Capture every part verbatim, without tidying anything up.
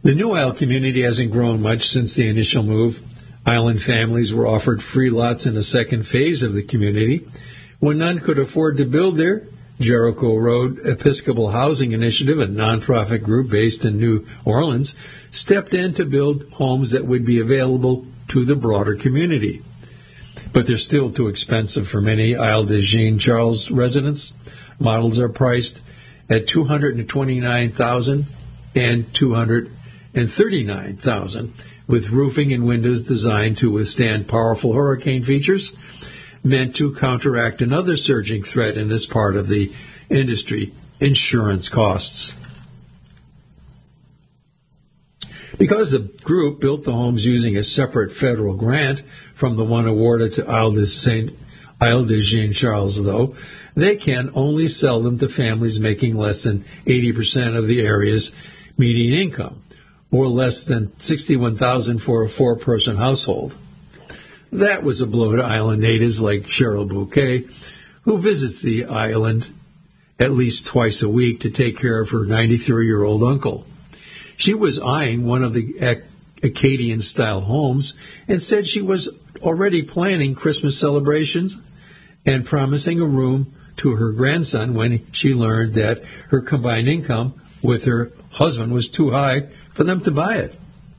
The New Isle community hasn't grown much since the initial move. Island families were offered free lots in a second phase of the community. When none could afford to build there, Jericho Road Episcopal Housing Initiative, a nonprofit group based in New Orleans, stepped in to build homes that would be available to the broader community. But they're still too expensive for many Isle de Jean Charles residents. Models are priced at two hundred twenty-nine thousand dollars and two hundred thirty-nine thousand dollars, with roofing and windows designed to withstand powerful hurricane features, meant to counteract another surging threat in this part of the industry, insurance costs. Because the group built the homes using a separate federal grant from the one awarded to Isle de, Saint, Isle de Jean Charles, though, they can only sell them to families making less than eighty percent of the area's median income, or less than sixty-one thousand dollars for a four-person household. That was a blow to island natives like Cheryl Bouquet, who visits the island at least twice a week to take care of her ninety-three-year-old uncle. She was eyeing one of the Acadian-style homes and said she was already planning Christmas celebrations and promising a room to her grandson when she learned that her combined income with her husband was too high for them to buy it.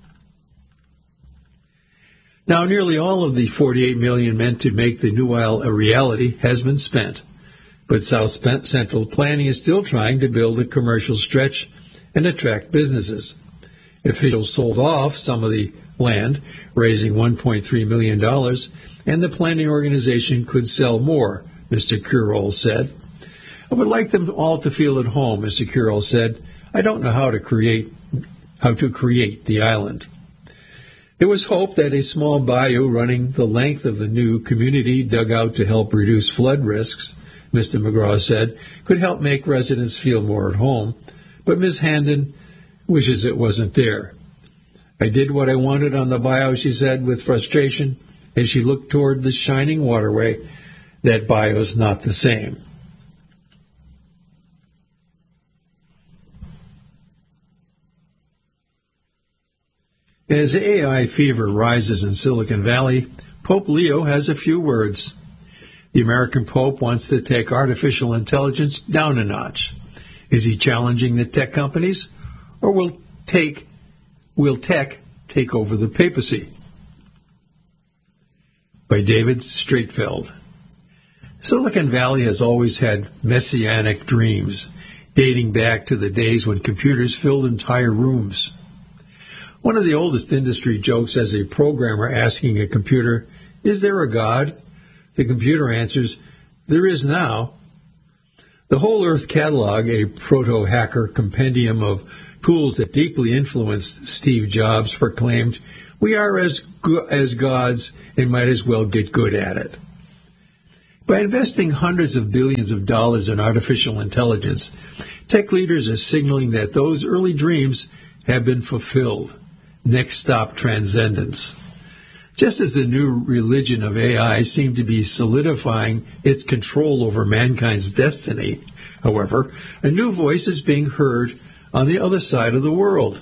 Now, nearly all of the forty-eight million dollars meant to make the New Isle a reality has been spent, but South Central Planning is still trying to build a commercial stretch and attract businesses. Officials sold off some of the land, raising one point three million dollars, and the planning organization could sell more, Mister Curol said. I would like them all to feel at home, Mister Curol said. I don't know how to create how to create the island. It was hoped that a small bayou running the length of the new community dug out to help reduce flood risks, Mister McGraw said, could help make residents feel more at home, but Miz Handon wishes it wasn't there. I did what I wanted on the bayou, she said with frustration, as she looked toward the shining waterway. That bayou's not the same. As A I fever rises in Silicon Valley, Pope Leo has a few words. The American Pope wants to take artificial intelligence down a notch. Is he challenging the tech companies, or will take will tech take over the papacy? By David Streitfeld. Silicon Valley has always had messianic dreams, dating back to the days when computers filled entire rooms. One of the oldest industry jokes as a programmer asking a computer, "Is there a God?" The computer answers, "There is now." The Whole Earth Catalog, a proto-hacker compendium of tools that deeply influenced Steve Jobs, proclaimed, "We are as go- as gods and might as well get good at it." By investing hundreds of billions of dollars in artificial intelligence, tech leaders are signaling that those early dreams have been fulfilled. Next stop, transcendence. Just as the new religion of A I seemed to be solidifying its control over mankind's destiny, however, a new voice is being heard on the other side of the world.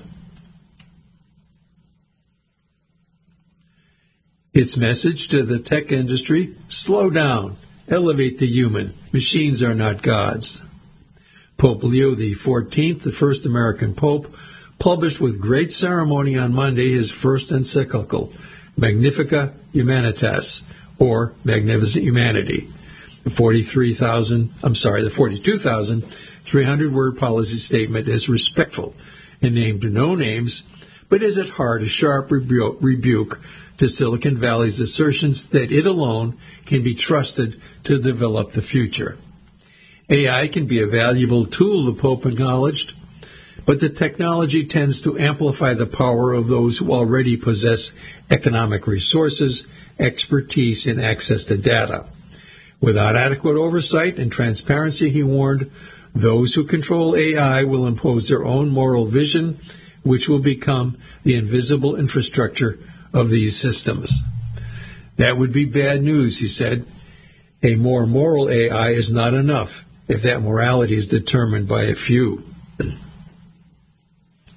Its message to the tech industry: slow down, elevate the human. Machines are not gods. Pope Leo the fourteenth, the first American pope, published with great ceremony on Monday his first encyclical, Magnificat Humanitas, or Magnificent Humanity. The forty-three thousand, I'm sorry, the forty-two thousand three hundred word policy statement is respectful and named no names, but is at heart a sharp rebu- rebuke to Silicon Valley's assertions that it alone can be trusted to develop the future. A I can be a valuable tool, the Pope acknowledged, but the technology tends to amplify the power of those who already possess economic resources, expertise, and access to data. Without adequate oversight and transparency, he warned, those who control A I will impose their own moral vision, which will become the invisible infrastructure of these systems. That would be bad news, he said. A more moral A I is not enough if that morality is determined by a few.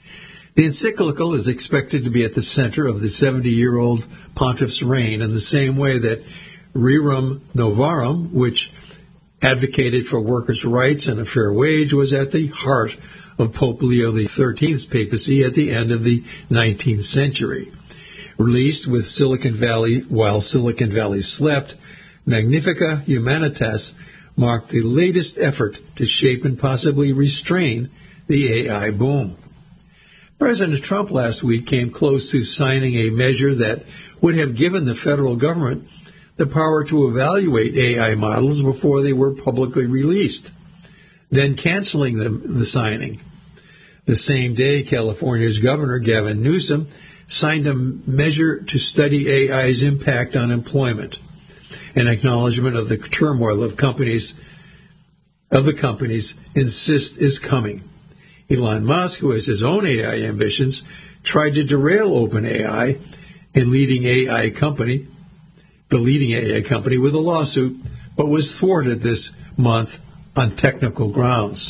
The encyclical is expected to be at the center of the seventy-year-old pontiff's reign in the same way that Rerum Novarum, which advocated for workers' rights and a fair wage, was at the heart of Pope Leo the thirteenth's papacy at the end of the nineteenth century. Released with Silicon Valley while Silicon Valley slept, Magnificat Humanitas marked the latest effort to shape and possibly restrain the A I boom. President Trump last week came close to signing a measure that would have given the federal government the power to evaluate A I models before they were publicly released, then canceling the, the signing. The same day, California's Governor Gavin Newsom signed a measure to study A I's impact on employment, an acknowledgement of the turmoil of companies of the companies insist is coming. Elon Musk, who has his own A I ambitions, tried to derail OpenAI, a leading A I company, the leading A I company, with a lawsuit, but was thwarted this month on technical grounds.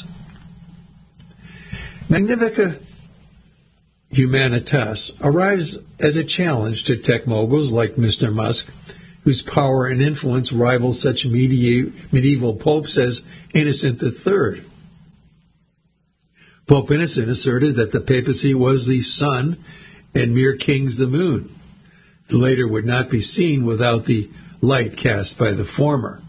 Magnificat Humanitas arrives as a challenge to tech moguls like Mister Musk, whose power and influence rival such medieval, medieval popes as Innocent the Third. Pope Innocent asserted that the papacy was the sun and mere kings the moon. The latter would not be seen without the light cast by the former.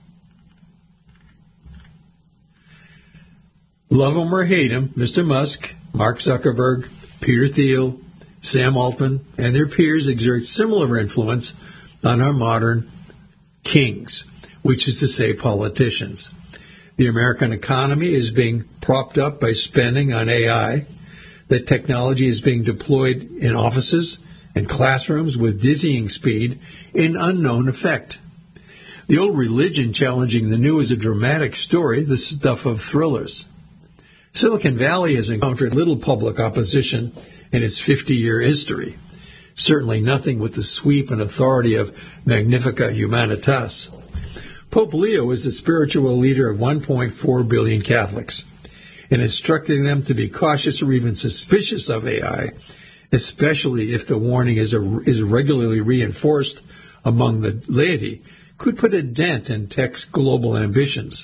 Love him or hate him, Mister Musk, Mark Zuckerberg, Peter Thiel, Sam Altman, and their peers exert similar influence on our modern kings, which is to say politicians. The American economy is being propped up by spending on A I. The technology is being deployed in offices and classrooms with dizzying speed in unknown effect. The old religion challenging the new is a dramatic story, the stuff of thrillers. Silicon Valley has encountered little public opposition in its fifty-year history. Certainly nothing with the sweep and authority of Magnificat Humanitas. Pope Leo is the spiritual leader of one point four billion Catholics, and instructing them to be cautious or even suspicious of A I, especially if the warning is, a, is regularly reinforced among the laity, could put a dent in tech's global ambitions.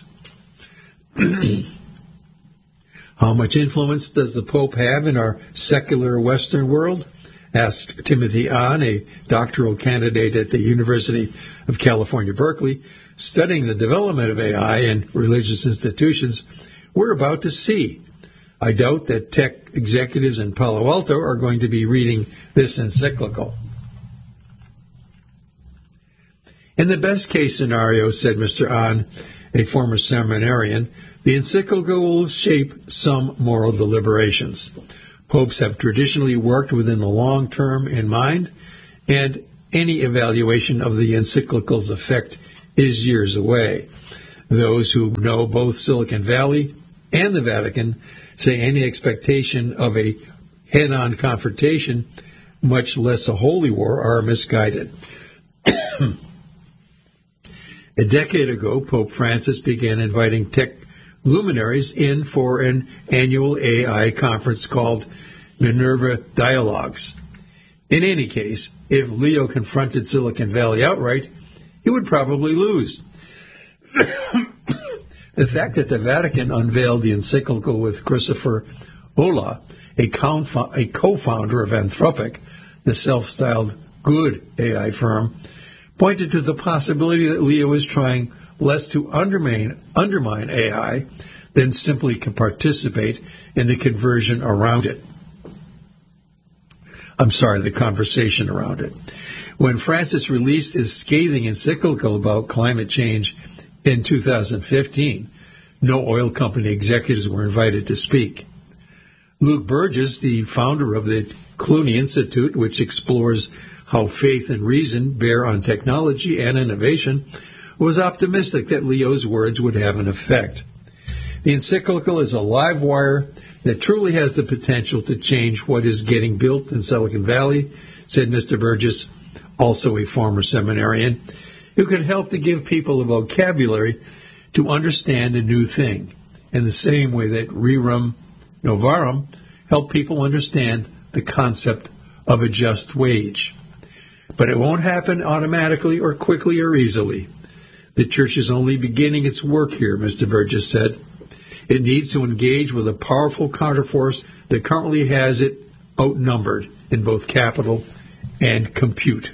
How much influence does the Pope have in our secular Western world? Asked Timothy Ahn, a doctoral candidate at the University of California, Berkeley, studying the development of A I in religious institutions. We're about to see. I doubt that tech executives in Palo Alto are going to be reading this encyclical. In the best case scenario, said Mister Ahn, a former seminarian, the encyclical will shape some moral deliberations. Popes have traditionally worked within the long term in mind, and any evaluation of the encyclical's effect is years away. Those who know both Silicon Valley and the Vatican say any expectation of a head-on confrontation, much less a holy war, are misguided. A decade ago, Pope Francis began inviting tech luminaries in for an annual A I conference called Minerva Dialogues. In any case, if Leo confronted Silicon Valley outright, he would probably lose. The fact that the Vatican unveiled the encyclical with Christopher Olah, a co-founder of Anthropic, the self-styled good A I firm, pointed to the possibility that Leo is trying less to undermine, undermine A I than simply can participate in the conversion around it. I'm sorry, the conversation around it. When Francis released his scathing encyclical about climate change in two thousand fifteen, no oil company executives were invited to speak. Luke Burgess, the founder of the Clooney Institute, which explores how faith and reason bear on technology and innovation, was optimistic that Leo's words would have an effect. The encyclical is a live wire that truly has the potential to change what is getting built in Silicon Valley, said Mister Burgess, also a former seminarian, who could help to give people a vocabulary to understand a new thing, in the same way that Rerum Novarum help people understand the concept of a just wage. But it won't happen automatically or quickly or easily. The church is only beginning its work here, Mister Burgess said. It needs to engage with a powerful counterforce that currently has it outnumbered in both capital and compute.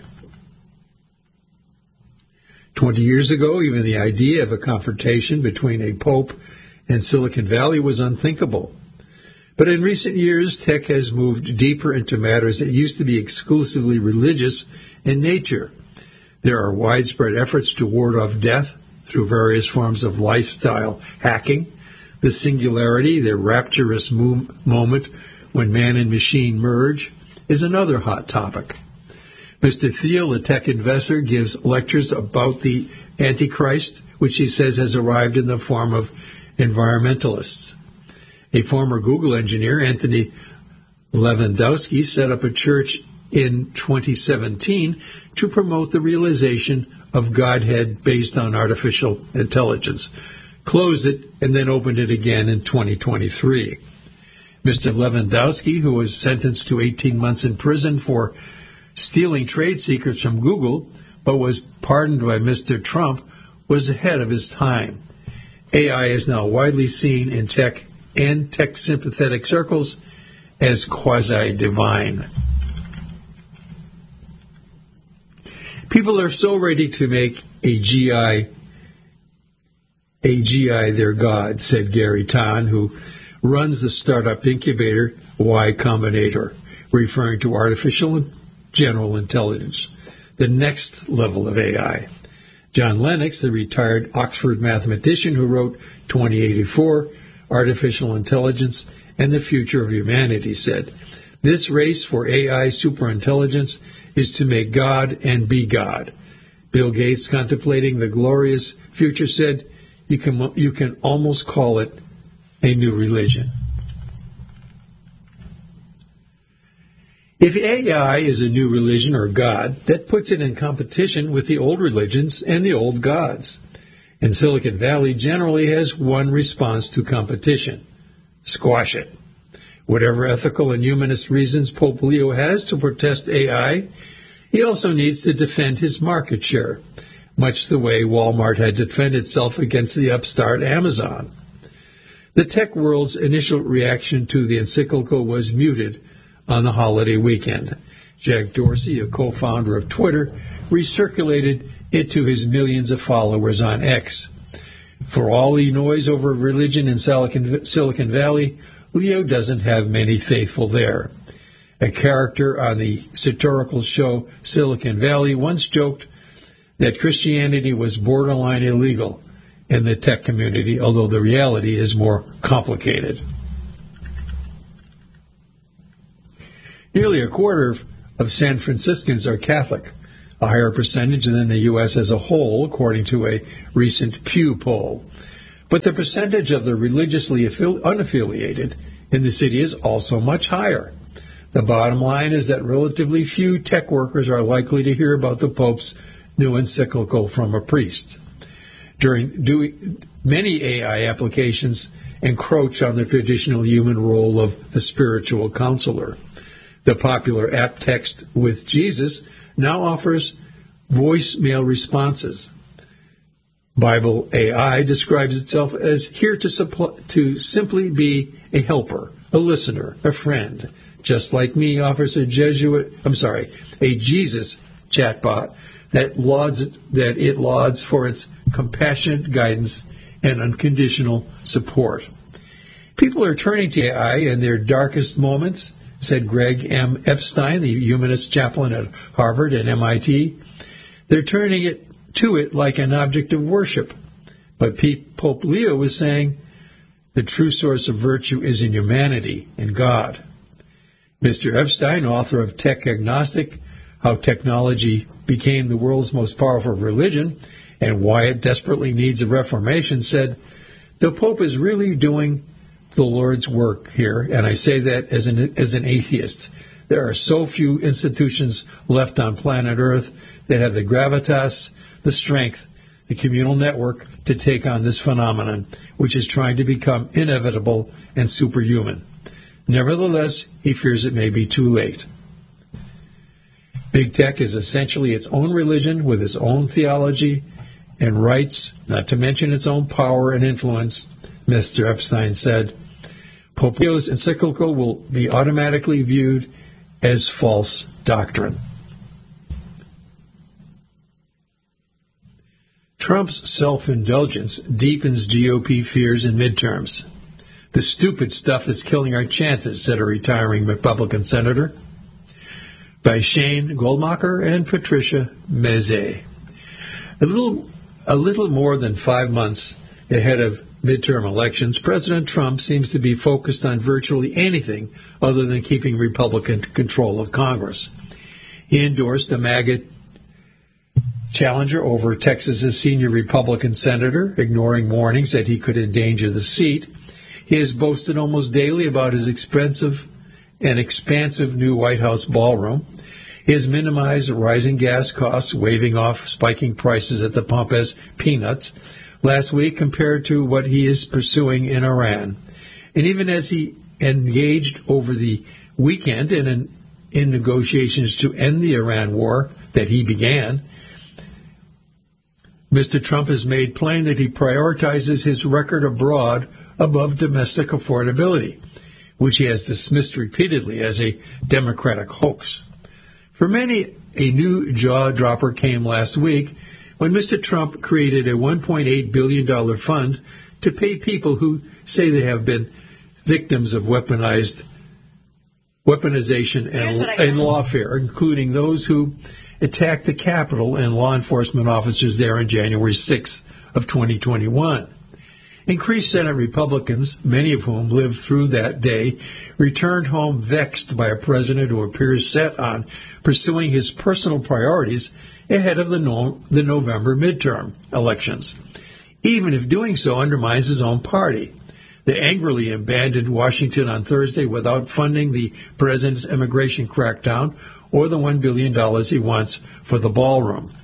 Twenty years ago, even the idea of a confrontation between a pope and Silicon Valley was unthinkable. But in recent years, tech has moved deeper into matters that used to be exclusively religious in nature. There are widespread efforts to ward off death through various forms of lifestyle hacking. The singularity, the rapturous mo- moment when man and machine merge, is another hot topic. Mister Thiel, a tech investor, gives lectures about the Antichrist, which he says has arrived in the form of environmentalists. A former Google engineer, Anthony Lewandowski, set up a church in twenty seventeen to promote the realization of Godhead based on artificial intelligence, closed it, and then opened it again in twenty twenty-three. Mister Lewandowski, who was sentenced to eighteen months in prison for stealing trade secrets from Google, but was pardoned by Mister Trump, was ahead of his time. A I is now widely seen in tech and tech-sympathetic circles as quasi-divine. People are so ready to make a G I a G I their god, said Gary Tan, who runs the startup incubator Y Combinator, referring to artificial general intelligence, the next level of A I. John Lennox, the retired Oxford mathematician who wrote twenty eighty-four, Artificial Intelligence and the Future of Humanity, said, "This race for A I superintelligence is to make God and be God." Bill Gates, contemplating the glorious future, said, you can, you can almost call it a new religion. If A I is a new religion or God, that puts it in competition with the old religions and the old gods. And Silicon Valley generally has one response to competition: squash it. Whatever ethical and humanist reasons Pope Leo has to protest A I, he also needs to defend his market share, much the way Walmart had to defend itself against the upstart Amazon. The tech world's initial reaction to the encyclical was muted on the holiday weekend. Jack Dorsey, a co-founder of Twitter, recirculated it to his millions of followers on X. For all the noise over religion in Silicon Valley, Leo doesn't have many faithful there. A character on the satirical show Silicon Valley once joked that Christianity was borderline illegal in the tech community, although the reality is more complicated. Nearly a quarter of San Franciscans are Catholic, a higher percentage than the U S as a whole, according to a recent Pew poll. But the percentage of the religiously affi- unaffiliated in the city is also much higher. The bottom line is that relatively few tech workers are likely to hear about the Pope's new encyclical from a priest. During doing, many A I applications encroach on the traditional human role of the spiritual counselor. The popular app Text with Jesus now offers voicemail responses. Bible A I describes itself as here to, suppl- to simply be a helper, a listener, a friend. Just like me, offers a Jesuit, I'm sorry, a Jesus chatbot that lauds that it lauds for its compassionate guidance and unconditional support. People are turning to A I in their darkest moments, said Greg M. Epstein, the humanist chaplain at Harvard and M I T. They're turning it to it like an object of worship. But Pope Leo was saying the true source of virtue is in humanity, in God. Mister Epstein, author of Tech Agnostic, How Technology Became the World's Most Powerful Religion and Why It Desperately Needs a Reformation, said, the Pope is really doing the Lord's work here, and I say that as an as an atheist. There are so few institutions left on planet Earth that have the gravitas, the strength, the communal network to take on this phenomenon, which is trying to become inevitable and superhuman. Nevertheless, he fears it may be too late. Big tech is essentially its own religion with its own theology and rights, not to mention its own power and influence, Mister Epstein said. Pope Leo's encyclical will be automatically viewed as false doctrine. Trump's self-indulgence deepens G O P fears in midterms. The stupid stuff is killing our chances, said a retiring Republican senator, by Shane Goldmacher and Patricia Meze. A little, a little more than five months ahead of midterm elections, President Trump seems to be focused on virtually anything other than keeping Republican control of Congress. He endorsed a MAGA challenger over Texas's senior Republican senator, ignoring warnings that he could endanger the seat. He has boasted almost daily about his expensive and expansive new White House ballroom. He has minimized rising gas costs, waving off spiking prices at the pump as peanuts last week compared to what he is pursuing in Iran. And even as he engaged over the weekend in, an, in negotiations to end the Iran war that he began, Mister Trump has made plain that he prioritizes his record abroad above domestic affordability, which he has dismissed repeatedly as a Democratic hoax. For many, a new jaw-dropper came last week when Mister Trump created a one point eight billion dollars fund to pay people who say they have been victims of weaponized weaponization and, and lawfare, including those who attacked the Capitol and law enforcement officers there on January sixth of twenty twenty-one. Increased Senate Republicans, many of whom lived through that day, returned home vexed by a president who appears set on pursuing his personal priorities ahead of the, no- the November midterm elections, even if doing so undermines his own party. They angrily abandoned Washington on Thursday without funding the president's immigration crackdown or the one billion dollars he wants for the ballroom.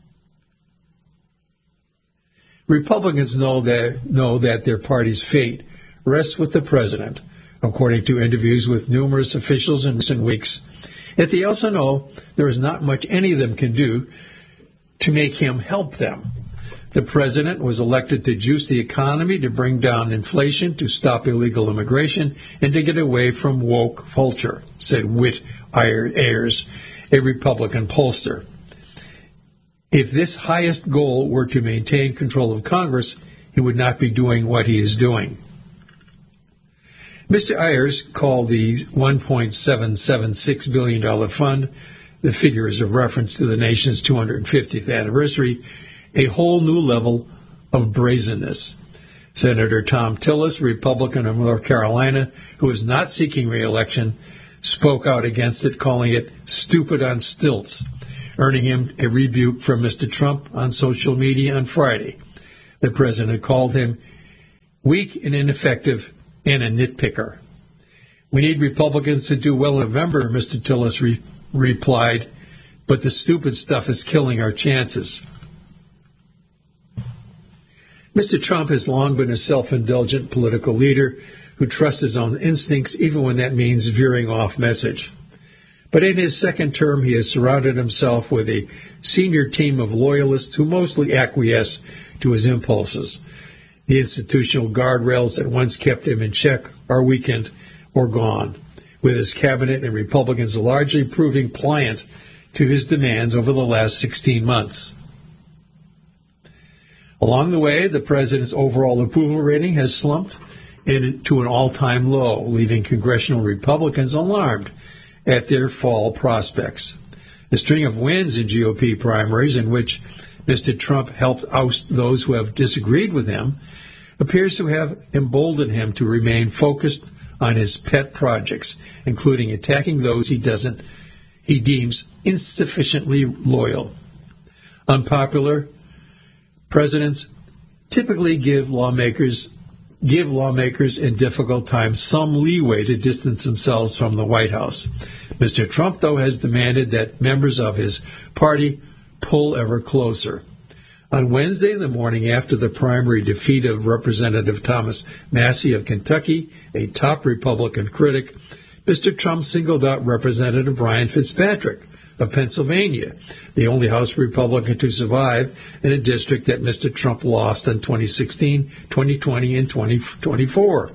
Republicans know that, know that their party's fate rests with the president, according to interviews with numerous officials in recent weeks. Yet they also know there is not much any of them can do to make him help them. The president was elected to juice the economy, to bring down inflation, to stop illegal immigration, and to get away from woke culture, said Whit Ayers, a Republican pollster. If this highest goal were to maintain control of Congress, he would not be doing what he is doing. Mister Ayers called the one point seven seven six billion dollars fund, the figure is a reference to the nation's two hundred fiftieth anniversary, a whole new level of brazenness. Senator Thom Tillis, Republican of North Carolina, who is not seeking re-election, spoke out against it, calling it stupid on stilts, earning him a rebuke from Mister Trump on social media on Friday. The president called him weak and ineffective and a nitpicker. We need Republicans to do well in November, Mister Tillis re- replied, but the stupid stuff is killing our chances. Mister Trump has long been a self-indulgent political leader who trusts his own instincts, even when that means veering off message. But in his second term, he has surrounded himself with a senior team of loyalists who mostly acquiesce to his impulses. The institutional guardrails that once kept him in check are weakened or gone, with his cabinet and Republicans largely proving pliant to his demands over the last sixteen months. Along the way, the president's overall approval rating has slumped to an all-time low, leaving congressional Republicans alarmed at their fall prospects. A string of wins in G O P primaries in which Mister Trump helped oust those who have disagreed with him appears to have emboldened him to remain focused on his pet projects, including attacking those he doesn't he deems insufficiently loyal. Unpopular presidents typically give lawmakers give lawmakers in difficult times some leeway to distance themselves from the White House. Mister Trump, though, has demanded that members of his party pull ever closer. On Wednesday, the morning after the primary defeat of Representative Thomas Massie of Kentucky, a top Republican critic, Mister Trump singled out Representative Brian Fitzpatrick of Pennsylvania, the only House Republican to survive in a district that Mister Trump lost in twenty sixteen, twenty twenty, and twenty twenty-four.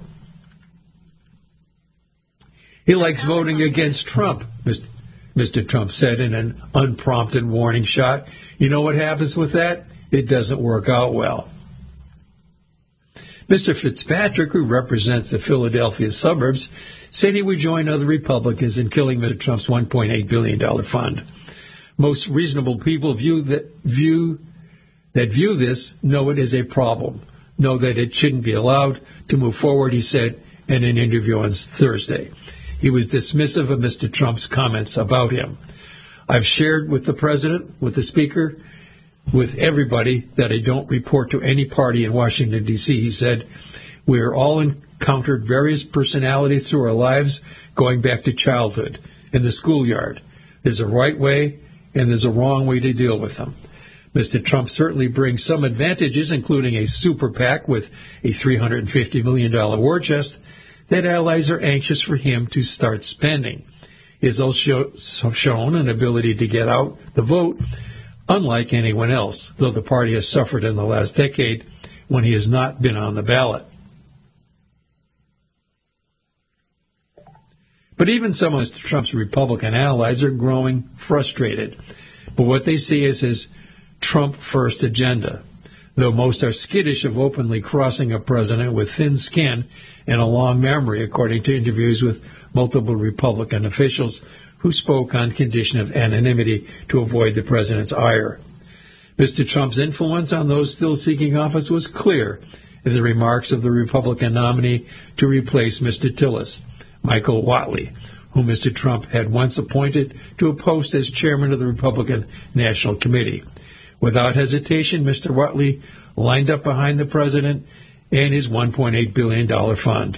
He likes voting against Trump, Mister Trump said in an unprompted warning shot. You know what happens with that? It doesn't work out well. Mister Fitzpatrick, who represents the Philadelphia suburbs, said he would join other Republicans in killing Mister Trump's one point eight billion dollars fund. Most reasonable people view that view that view this know it is a problem, know that it shouldn't be allowed to move forward, he said in an interview on Thursday. He was dismissive of Mister Trump's comments about him. I've shared with the president, with the speaker, with everybody that I don't report to any party in Washington, D C, he said. We are all encountered various personalities through our lives going back to childhood, in the schoolyard. There's a right way and there's a wrong way to deal with them. Mister Trump certainly brings some advantages, including a super PAC with a three hundred fifty million dollars war chest that allies are anxious for him to start spending. He has also shown an ability to get out the vote, unlike anyone else, though the party has suffered in the last decade when he has not been on the ballot. But even some of Mister Trump's Republican allies are growing frustrated. But what they see is his Trump-first agenda. Though most are skittish of openly crossing a president with thin skin and a long memory, according to interviews with multiple Republican officials who spoke on condition of anonymity to avoid the president's ire. Mister Trump's influence on those still seeking office was clear in the remarks of the Republican nominee to replace Mister Tillis, Michael Whatley, whom Mister Trump had once appointed to a post as chairman of the Republican National Committee. Without hesitation, Mister Whatley lined up behind the president and his one point eight billion dollars fund.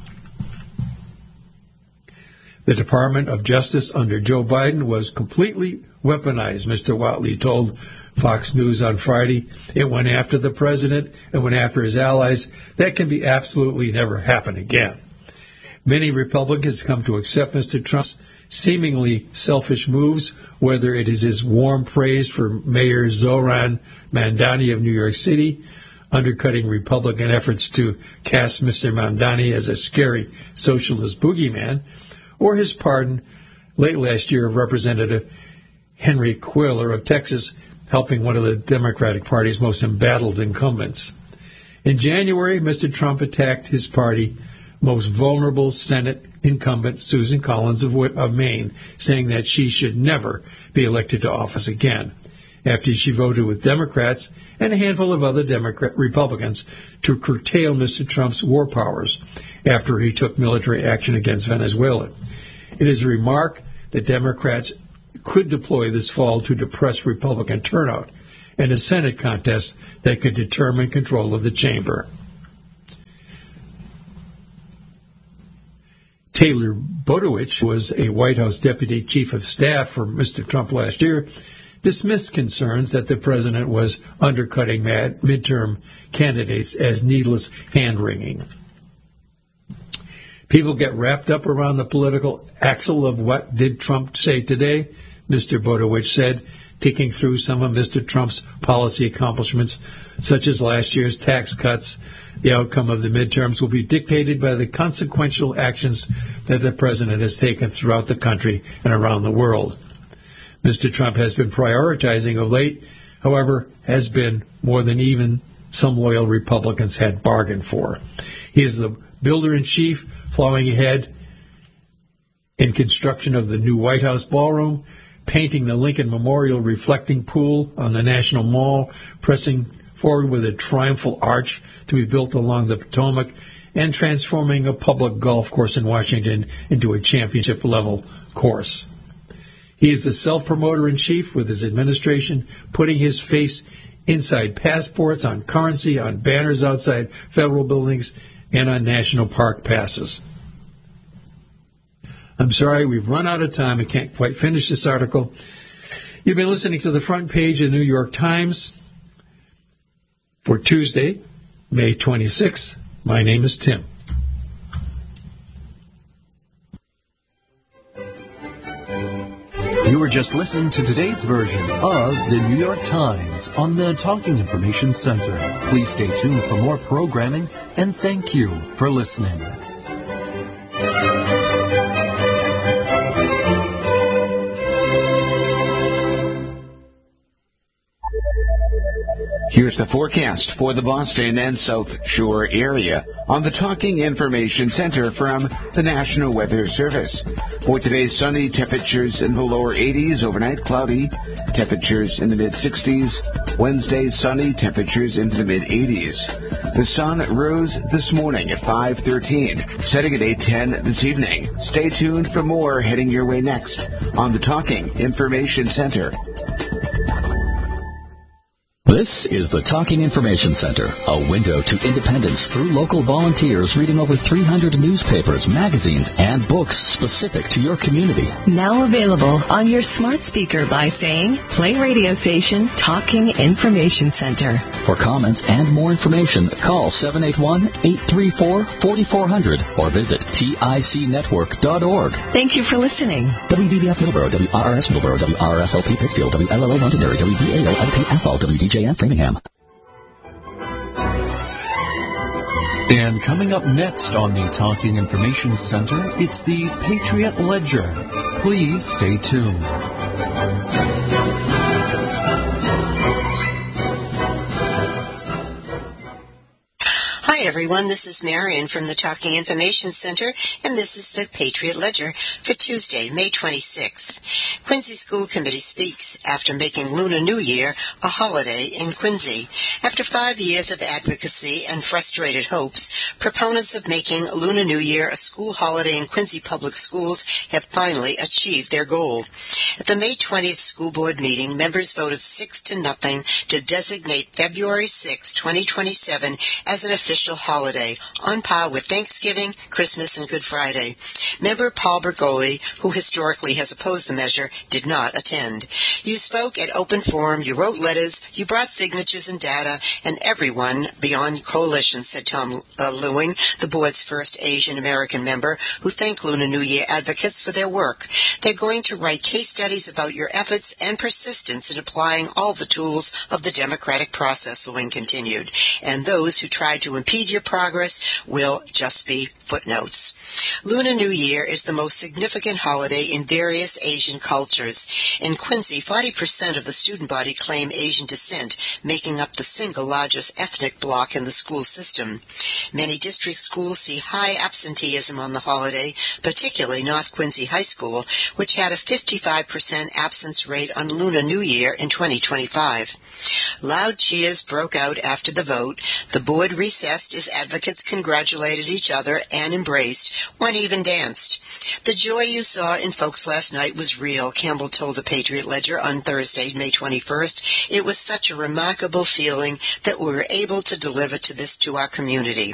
The Department of Justice under Joe Biden was completely weaponized, Mister Whatley told Fox News on Friday. It went after the president and went after his allies. That can be absolutely never happen again. Many Republicans come to accept Mister Trump's seemingly selfish moves, whether it is his warm praise for Mayor Zohran Mamdani of New York City, undercutting Republican efforts to cast Mister Mamdani as a scary socialist boogeyman, or his pardon late last year of Representative Henry Cuellar of Texas, helping one of the Democratic Party's most embattled incumbents. In January, Mister Trump attacked his party most vulnerable Senate incumbent, Susan Collins of, of Maine, saying that she should never be elected to office again, after she voted with Democrats and a handful of other Democrat Republicans to curtail Mister Trump's war powers after he took military action against Venezuela. It is a remark that Democrats could deploy this fall to depress Republican turnout and a Senate contest that could determine control of the chamber. Taylor Botowich, who was a White House deputy chief of staff for Mister Trump last year, dismissed concerns that the president was undercutting mad midterm candidates as needless hand-wringing. People get wrapped up around the political axle of what did Trump say today, Mister Botowich said, ticking through some of Mister Trump's policy accomplishments, such as last year's tax cuts. The outcome of the midterms will be dictated by the consequential actions that the president has taken throughout the country and around the world. Mister Trump has been prioritizing of late, however, has been more than even some loyal Republicans had bargained for. He is the builder-in-chief, plowing ahead in construction of the new White House ballroom, painting the Lincoln Memorial reflecting pool on the National Mall, pressing forward with a triumphal arch to be built along the Potomac, and transforming a public golf course in Washington into a championship-level course. He is the self-promoter-in-chief with his administration, putting his face inside passports, on currency, on banners outside federal buildings, and on national park passes. I'm sorry, we've run out of time. I can't quite finish this article. You've been listening to the front page of the New York Times. For Tuesday, May twenty-sixth, my name is Tim. You were just listening to today's version of the New York Times on the Talking Information Center. Please stay tuned for more programming, and thank you for listening. Here's the forecast for the Boston and South Shore area on the Talking Information Center from the National Weather Service. For today's sunny, temperatures in the lower eighties, overnight cloudy, temperatures in the mid-sixties. Wednesday, sunny, temperatures into the mid-eighties. The sun rose this morning at five thirteen, setting at eight ten this evening. Stay tuned for more heading your way next on the Talking Information Center. This is the Talking Information Center, a window to independence through local volunteers reading over three hundred newspapers, magazines, and books specific to your community. Now available on your smart speaker by saying, play radio station Talking Information Center. For comments and more information, call seven eight one, eight three four, four four zero zero or visit tic network dot org. Thank you for listening. W V B F Middleborough, W R R S Middleborough, W R R S L P Pittsfield, W L L O Londonderry, W D A O L P Athol, W D J N Framingham. And coming up next on the Talking Information Center, it's the Patriot Ledger. Please stay tuned. Hi everyone, this is Marion from the Talking Information Center, and this is the Patriot Ledger for Tuesday, May twenty-sixth. Quincy School Committee speaks after making Lunar New Year a holiday in Quincy. After five years of advocacy and frustrated hopes, proponents of making Lunar New Year a school holiday in Quincy Public Schools have finally achieved their goal. At the May twentieth school board meeting, members voted six to nothing to designate February sixth, twenty twenty-seven as an official holiday, on par with Thanksgiving, Christmas, and Good Friday. Member Paul Bergoli, who historically has opposed the measure, did not attend. You spoke at open forum, you wrote letters, you brought signatures and data, and everyone beyond coalition, said Tom uh, Lewing, the board's first Asian American member, who thanked Lunar New Year advocates for their work. They're going to write case studies about your efforts and persistence in applying all the tools of the democratic process, Lewing continued, and those who tried to impede your progress will just be footnotes. Lunar New Year is the most significant holiday in various Asian cultures. In Quincy, forty percent of the student body claim Asian descent, making up the single largest ethnic bloc in the school system. Many district schools see high absenteeism on the holiday, particularly North Quincy High School, which had a fifty-five percent absence rate on Lunar New Year in twenty twenty-five. Loud cheers broke out after the vote. The board recessed as advocates congratulated each other and embraced. One even danced. The joy you saw in folks last night was real, Campbell told the Patriot Ledger on Thursday, May twenty-first. It was such a remarkable feeling that we were able to deliver to this to our community.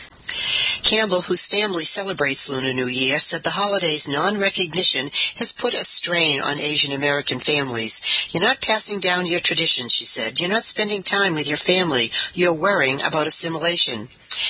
Campbell, whose family celebrates Lunar New Year, said the holiday's non-recognition has put a strain on Asian American families. You're not passing down your tradition, she said. You're not spending time with your family. You're worrying about assimilation.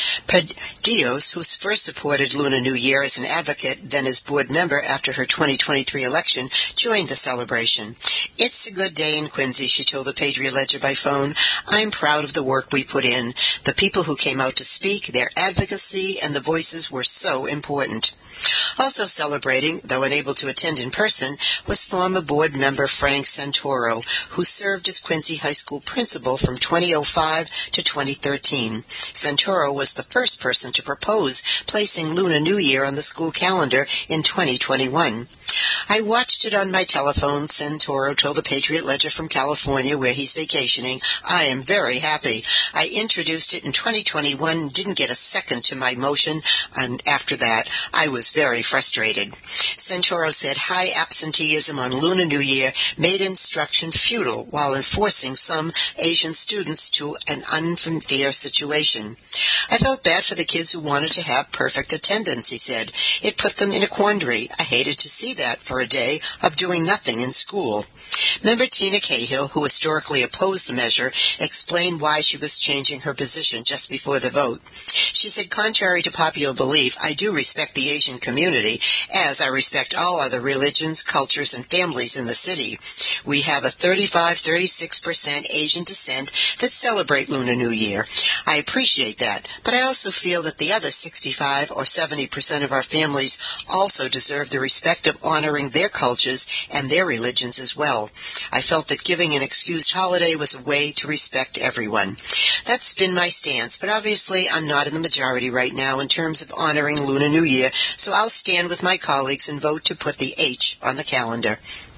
Padillos, who first supported Lunar New Year as an advocate, then as board member after her twenty twenty-three election, joined the celebration. It's a good day in Quincy, she told the Patriot Ledger by phone. I'm proud of the work we put in. The people who came out to speak, their advocacy, and the voices were so important. Also celebrating, though unable to attend in person, was former board member Frank Santoro, who served as Quincy High School principal from twenty oh five to twenty thirteen. Santoro was the first person to propose placing Lunar New Year on the school calendar in twenty twenty-one. I watched it on my telephone, Santoro told the Patriot Ledger from California, where he's vacationing. I am very happy. I introduced it in twenty twenty-one, didn't get a second to my motion, and after that, I was was very frustrated. Santoro said high absenteeism on Lunar New Year made instruction futile while enforcing some Asian students to an unfair situation. I felt bad for the kids who wanted to have perfect attendance, he said. It put them in a quandary. I hated to see that for a day of doing nothing in school. Member Tina Cahill, who historically opposed the measure, explained why she was changing her position just before the vote. She said, contrary to popular belief, I do respect the Asian community, as I respect all other religions, cultures, and families in the city. We have a thirty-five to thirty-six percent Asian descent that celebrate Lunar New Year. I appreciate that, but I also feel that the other sixty-five or seventy percent of our families also deserve the respect of honoring their cultures and their religions as well. I felt that giving an excused holiday was a way to respect everyone. That's been my stance, but obviously I'm not in the majority right now in terms of honoring Lunar New Year, so I'll stand with my colleagues and vote to put the H on the calendar.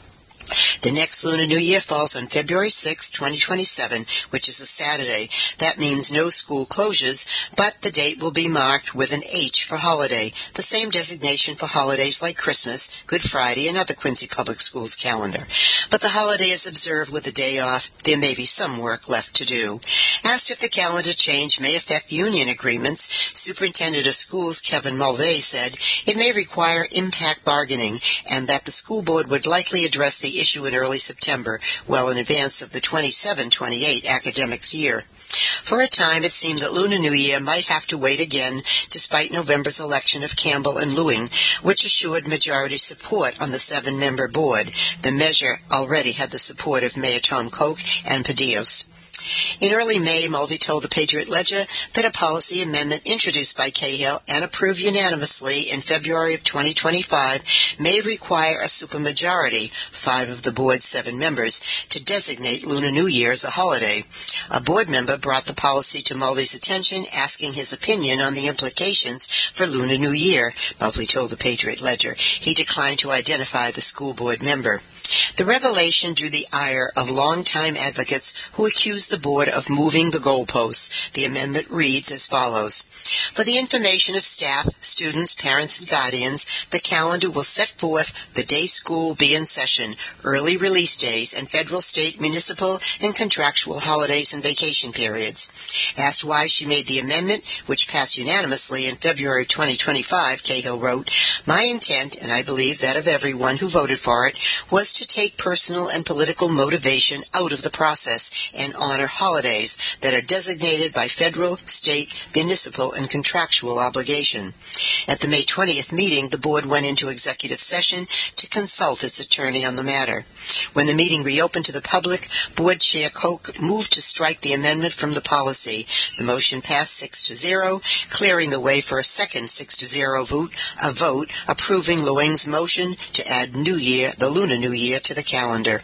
The next Lunar New Year falls on February sixth, twenty twenty-seven, which is a Saturday. That means no school closures, but the date will be marked with an H for holiday, the same designation for holidays like Christmas, Good Friday, and other Quincy Public Schools calendar. But the holiday is observed with a day off. There may be some work left to do. Asked if the calendar change may affect union agreements, Superintendent of Schools Kevin Mulvey said it may require impact bargaining and that the school board would likely address the issue in early September, well in advance of the twenty-seven twenty-eight academics year. For a time, it seemed that Lunar New Year might have to wait again, despite November's election of Campbell and Lewing, which assured majority support on the seven-member board. The measure already had the support of Mayor Tom Koch and Padillos. In early May, Mulvey told the Patriot Ledger that a policy amendment introduced by Cahill and approved unanimously in February of twenty twenty-five may require a supermajority, five of the board's seven members, to designate Lunar New Year as a holiday. A board member brought the policy to Mulvey's attention, asking his opinion on the implications for Lunar New Year, Mulvey told the Patriot Ledger. He declined to identify the school board member. The revelation drew the ire of longtime advocates who accused the board of moving the goalposts. The amendment reads as follows. For the information of staff, students, parents, and guardians, the calendar will set forth the day school will be in session, early release days, and federal, state, municipal, and contractual holidays and vacation periods. Asked why she made the amendment, which passed unanimously in February twenty twenty-five, Cahill wrote, my intent, and I believe that of everyone who voted for it, was to take personal and political motivation out of the process and honor holidays that are designated by federal, state, municipal, and contractual obligation. At the May twentieth meeting, the board went into executive session to consult its attorney on the matter. When the meeting reopened to the public, Board Chair Koch moved to strike the amendment from the policy. The motion passed six to zero, clearing the way for a second six to zero vote, a vote approving Lewing's motion to add New Year, the Lunar New Year, to the calendar.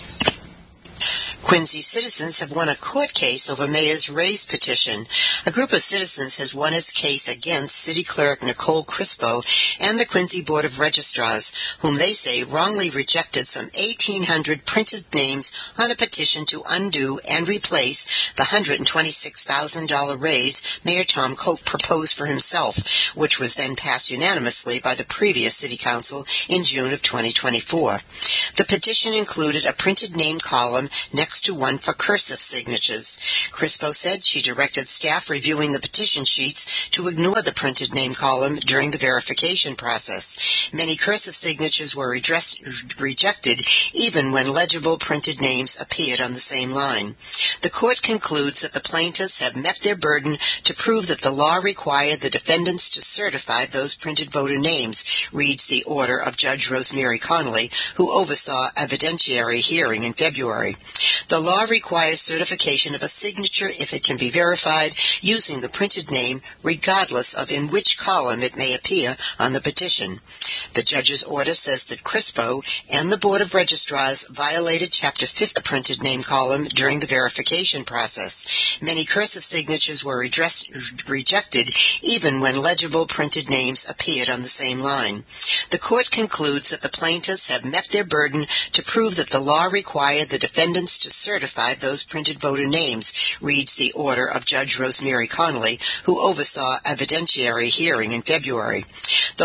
Quincy citizens have won a court case over Mayor's raise petition. A group of citizens has won its case against City Clerk Nicole Crispo and the Quincy Board of Registrars, whom they say wrongly rejected some eighteen hundred printed names on a petition to undo and replace the one hundred twenty-six thousand dollars raise Mayor Tom Koch proposed for himself, which was then passed unanimously by the previous City Council in June of twenty twenty-four. The petition included a printed name column next to one for cursive signatures. Crispo said she directed staff reviewing the petition sheets to ignore the printed name column during the verification process. Many cursive signatures were redress- rejected even when legible printed names appeared on the same line. The court concludes that the plaintiffs have met their burden to prove that the law required the defendants to certify those printed voter names, reads the order of Judge Rosemary Connolly, who oversaw evidentiary hearing in February. The law requires certification of a signature if it can be verified using the printed name, regardless of in which column it may appear on the petition. The judge's order says that Crispo and the Board of Registrars violated Chapter fifty of the printed name column during the verification process. Many cursive signatures were redress- rejected even when legible printed names appeared on the same line. The court concludes that the plaintiffs have met their burden to prove that the law required the defendants to certify those printed voter names, reads the order of Judge Rosemary Connolly, who oversaw evidentiary hearing in February. The